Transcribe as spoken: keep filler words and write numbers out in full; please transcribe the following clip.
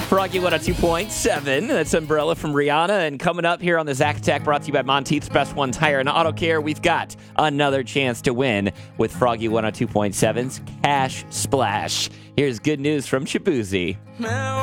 Froggy one oh two point seven. That's Umbrella from Rihanna. And coming up here on the Zack Attack, brought to you by Monteith's Best One Tire and Auto Care, we've got another chance to win with Froggy one oh two point seven's Cash Splash. Here's good news from Shabuzi.